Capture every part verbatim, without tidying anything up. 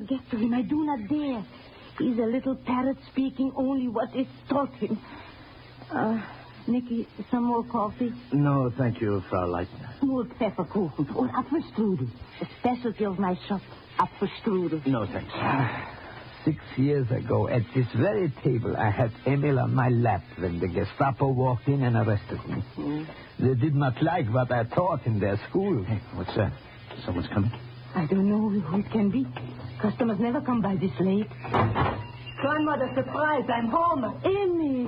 not get to him. I do not dare. He's a little parrot speaking only what is taught him. Uh, Nicky, some more coffee? No, thank you, Frau Leitner. More pepperkuchen or Apfelstrudel. A specialty of my shop, Apfelstrudel. No, thanks. Six years ago, at this very table, I had Emil on my lap when the Gestapo walked in and arrested me. Mm. They did not like what I taught in their school. Hey, what's that? Someone's coming? I don't know who it can be. Customers never come by this late. Grandmother, surprise, I'm home. Emil.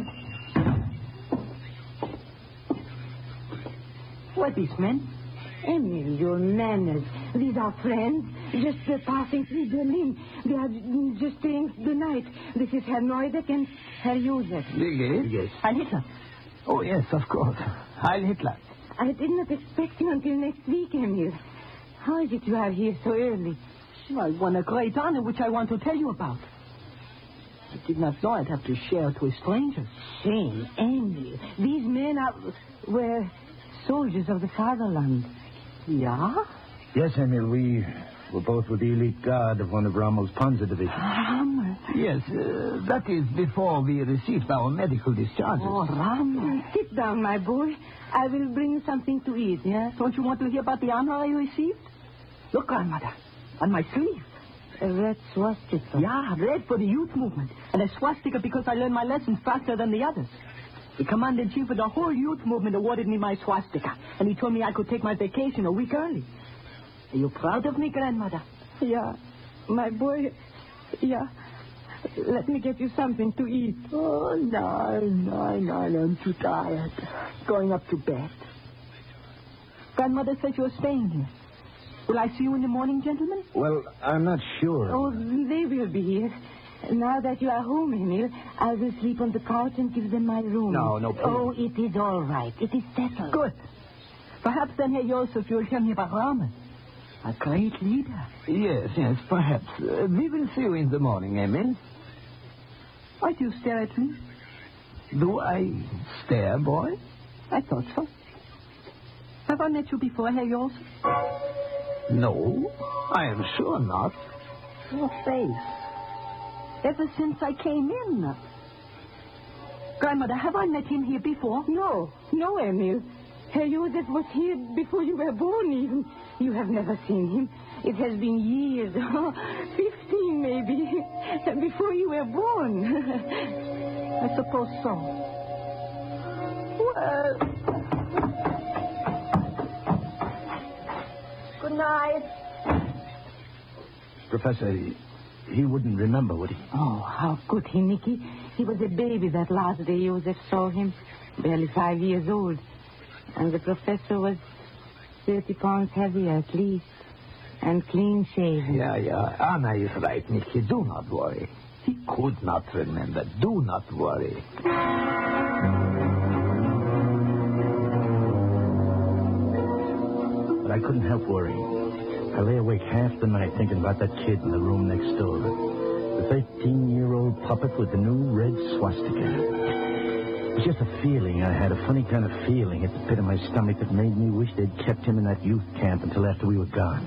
What is, man? Emil, your manners. These are friends, just uh, passing through Berlin. They are mm, just staying the night. This is Herr Neudeck and Herr Josef. Yes? Yes. Heil Hitler. Oh, yes, of course. Heil Hitler. I did not expect you until next week, Emil. How is it you are here so early? Well, won a great honor, which I want to tell you about. I did not know I'd have to share it with strangers. Shame, Emil. These men are, were soldiers of the fatherland. Yeah? Yes, Emil, we were both with the elite guard of one of Rommel's Panzer divisions. Rommel? Yes, uh, that is before we received our medical discharges. Oh, Rommel. Sit down, my boy. I will bring something to eat, yeah? Don't you want to hear about the honor I received? Look, grandmother, on my sleeve. A red swastika. Yeah, red for the youth movement. And a swastika because I learned my lessons faster than the others. The commander-in-chief of the whole youth movement awarded me my swastika. And he told me I could take my vacation a week early. Are you proud of me, grandmother? Yeah, my boy. Yeah. Let me get you something to eat. Oh, no, no, no, I'm too tired. Going up to bed. Grandmother says you're staying here. Will I see you in the morning, gentlemen? Well, I'm not sure. Oh, they will be here. Now that you are home, Emil, I will sleep on the couch and give them my room. No, no problem. Oh, it is all right. It is settled. Good. Perhaps then, Herr Josef, you'll tell me about Rommel. A great leader. Yes, yes, perhaps. Uh, we will see you in the morning, Emil. Why do you stare at me? Do I stare, boy? I thought so. Have I met you before, Herr Josef? No, I am sure not. Your face. Ever since I came in. Grandmother, have I met him here before? No, no, Emil. Herr Josef was here before you were born, even. You have never seen him. It has been years, fifteen maybe, before you were born. I suppose so. Well, good night. Professor, he, he wouldn't remember, would he? Oh, how could he, Nicky? He was a baby that last day Josef saw him, barely five years old. And the professor was thirty pounds heavier at least, and clean-shaven. Yeah, yeah, Anna is right, Nicky. Do not worry. He could not remember. Do not worry. But I couldn't help worrying. I lay awake half the night thinking about that kid in the room next door. The thirteen-year-old puppet with the new red swastika. It was just a feeling I had, a funny kind of feeling at the pit of my stomach that made me wish they'd kept him in that youth camp until after we were gone.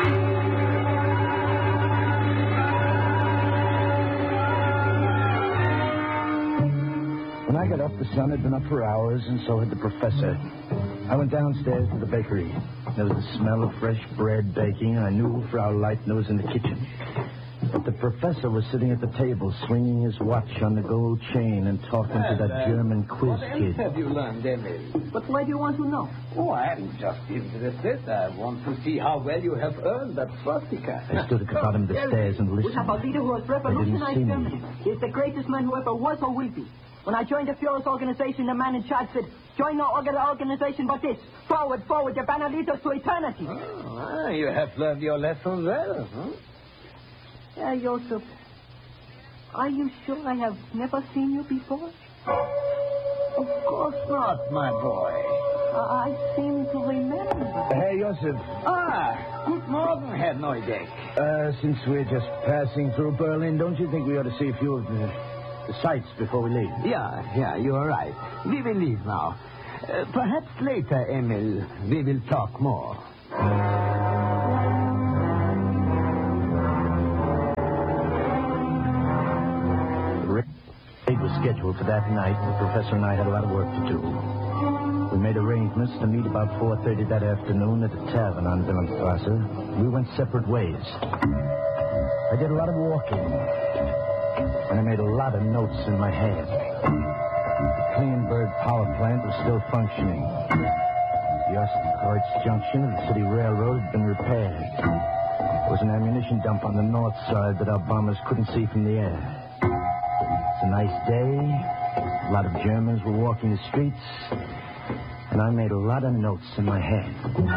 When I got up, the sun had been up for hours, and so had the professor. I went downstairs to the bakery. There was the smell of fresh bread baking. I knew Frau Leitner was in the kitchen. But the professor was sitting at the table, swinging his watch on the gold chain and talking well, to that uh, German quiz what kid. What else have you learned, Emil? But why do you want to know? Oh, I'm just interested. I want to see how well you have earned that swastika. I stood at the bottom of the stairs and listened. We have a leader who has revolutionized Germany. He is the greatest man who ever was or will be. When I joined the Führer's organization, the man in charge said, join no other organization but this. Forward, forward, your banner leads us to eternity. Oh, you have learned your lesson well, huh? Yeah, Joseph. Are you sure I have never seen you before? Of course not, my boy. Uh, I seem to remember. Herr Josef. Ah, good morning, Herr Neudeck. Uh, since we're just passing through Berlin, don't you think we ought to see a few of the, the sights before we leave? Yeah, yeah, you're right. We will leave now. Uh, perhaps later, Emil, we will talk more. schedule for that night. The professor and I had a lot of work to do. We made arrangements to meet about four thirty that afternoon at a tavern on Wilhelmstrasse. We went separate ways. I did a lot of walking, and I made a lot of notes in my head. The Kleinberg power plant was still functioning. The Ostkreuz junction of the city railroad had been repaired. There was an ammunition dump on the north side that our bombers couldn't see from the air. It's a nice day. A lot of Germans were walking the streets, and I made a lot of notes in my head.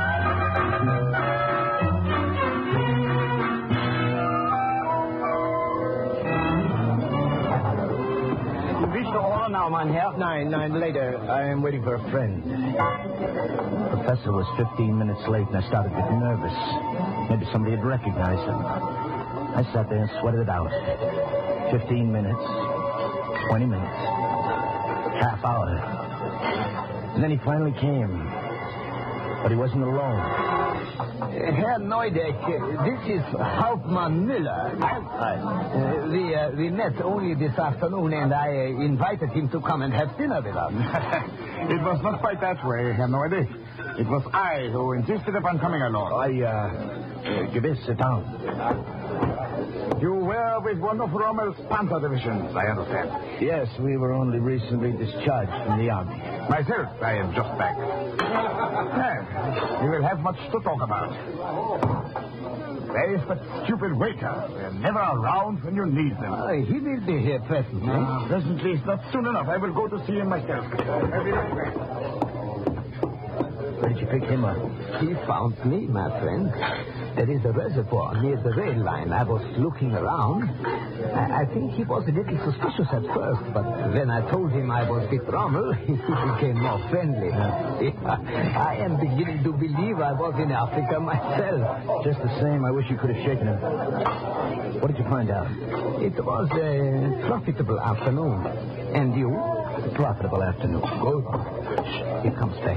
Now, mein Herr. Nine, nine, later. I am waiting for a friend. The professor was fifteen minutes late, and I started getting nervous. Maybe somebody had recognized him. I sat there and sweated it out. Fifteen minutes, twenty minutes, half hour. And then he finally came. But he wasn't alone. Herr Neudeck, this is Hauptmann Müller. Hi. Uh, we, uh, we met only this afternoon, and I uh, invited him to come and have dinner with us. It was not quite that way, Herr Neudeck. It was I who insisted upon coming along. I, uh, uh gewiss, sit down. You were with one of Rommel's Panther divisions, I understand. Yes, we were only recently discharged from the army. Myself, I am just back. Yes, we will have much to talk about. There is that stupid waiter. They're never around when you need them. Uh, he will be here presently. Uh, presently is not soon enough. I will go to see him myself. I'll be right back. Where did you pick him up? He found me, my friend. There is a reservoir near the rail line. I was looking around. I, I think he was a little suspicious at first, but when I told him I was with Rommel, he became more friendly. I am beginning to believe I was in Africa myself. Just the same, I wish you could have shaken him. What did you find out? It was a profitable afternoon. And you? A profitable afternoon. Good. Here comes back.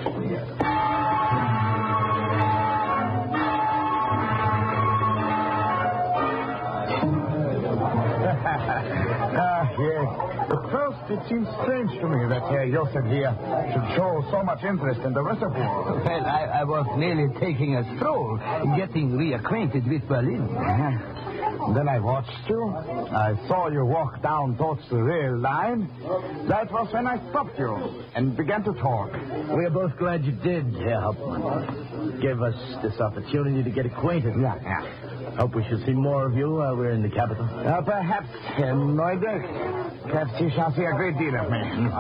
Ah, yes. At first, it seems strange to me that Herr Joseph here should show so much interest in the reservoir. Well, I, I was merely taking a stroll, getting reacquainted with Berlin. Uh-huh. Then I watched you. I saw you walk down towards the rail line. That was when I stopped you and began to talk. We are both glad you did, Herr Hauptmann. Gave us this opportunity to get acquainted. Yeah, yeah. Hope we shall see more of you while we're in the capital. Uh, perhaps, Herr Neudeck. Perhaps you shall see a great deal of me.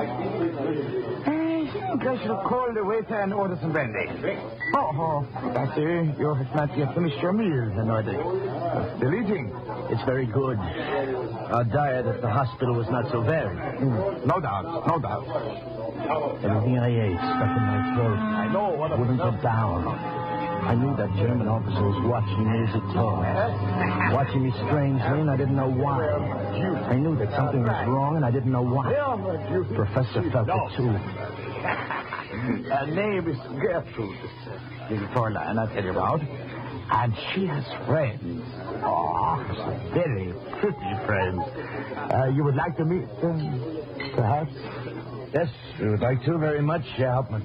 I think I shall call the waiter and order some brandy. Oh, oh, I see. You have not yet finished your meal, Herr Neudeck. Still eating? It's very good. Our diet at the hospital was not so varied. Mm, no doubt, no doubt. Everything I ate stuck in my throat. I know what wouldn't go down. I knew that German officer was watching me as it talked. Watching me strangely, and I didn't know why. I knew that something was wrong, and I didn't know why. The professor felt it, too. Her name is Gertrude, little Fräulein I tell you about. And she has friends. Oh, very pretty friends. Uh, you would like to meet them, perhaps? Yes, we would like to very much, Herr Hauptmann.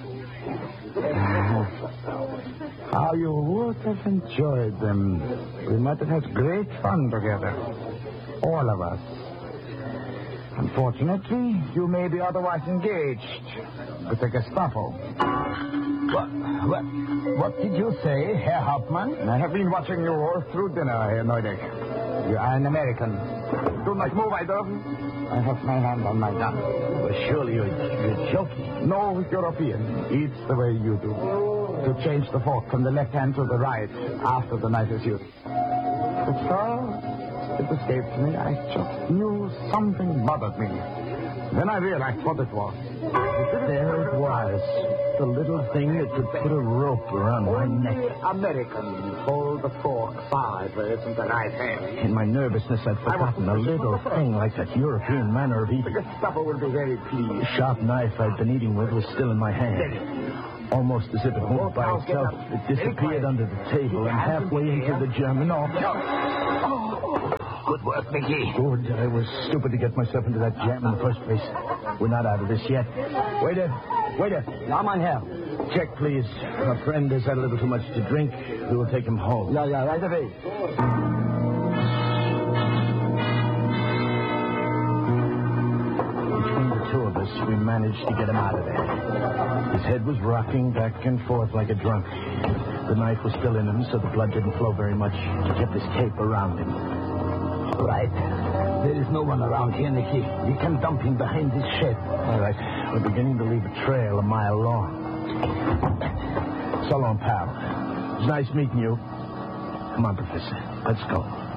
How you would have enjoyed them. We might have had great fun together. All of us. Unfortunately, you may be otherwise engaged with the Gestapo. What, what, what did you say, Herr Hauptmann? I have been watching you all through dinner, Herr Neudeck. You are an American. Do not move, either of you. I have my hand on my gun. Well, surely you're, you're joking. No European eats the way you do. To change the fork from the left hand to the right after the knife is used. But so, it escaped me. I just knew something bothered me. Then I realized what it was. There it was. The little thing that could put a rope around my neck. Americans hold the fork sideways in the right hand. In my nervousness, I'd forgotten a little thing like that European manner of eating. The Gestapo will be very pleased. The sharp knife I'd been eating with was still in my hand. Almost as if it moved by itself, it disappeared under the table and halfway into the German office. Good work, Nicky. Good. I was stupid to get myself into that jam in the first place. We're not out of this yet. Waiter. Waiter. Ja, mein Herr. Check, please. Our friend has had a little too much to drink. We will take him home. Ja, ja, right away. Between the two of us, we managed to get him out of there. His head was rocking back and forth like a drunk. The knife was still in him, so the blood didn't flow very much. He kept his cape around him. Right. There is no one around here, Nicky. We can dump him behind this shed. All right. We're beginning to leave a trail a mile long. So long, pal. It was nice meeting you. Come on, Professor. Let's go.